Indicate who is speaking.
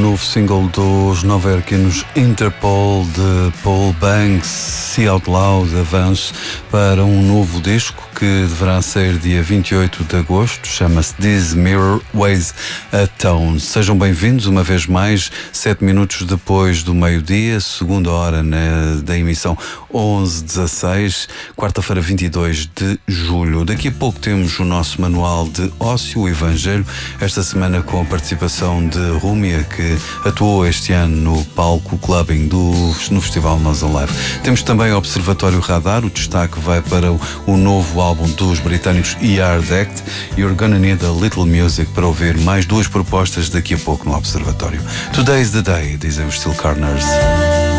Speaker 1: novo single dos nova-iorquinos Interpol de Paul Banks, See Out Loud, avanço para um novo disco que deverá ser dia 28 de agosto, chama-se This Mirror Weighs a Tone. Sejam bem-vindos uma vez mais, 7 minutos depois do meio-dia, segunda hora da emissão 11:16, quarta-feira 22 de julho. Daqui a pouco temos o nosso manual de ócio, o Evangelho, esta semana com a participação de Rúmia, que atuou este ano no palco clubbing no Festival Nós Alive. Temos também o Observatório Radar, o destaque vai para o novo álbum dos britânicos Yard Act. You're Gonna Need a Little Music para ouvir mais duas propostas daqui a pouco no Observatório. Today's the Day, dizem os Steel Corners.